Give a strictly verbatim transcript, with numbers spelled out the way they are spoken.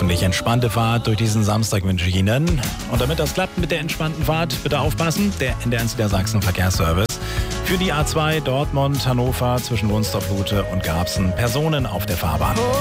hoffentlich entspannte Fahrt durch diesen Samstag wünsche ich Ihnen. Und damit das klappt mit der entspannten Fahrt, bitte aufpassen, der N D R eins Niedersachsen Verkehrsservice. Für die A zwei Dortmund, Hannover zwischen Wunstorf-Lute und Garbsen Personen auf der Fahrbahn.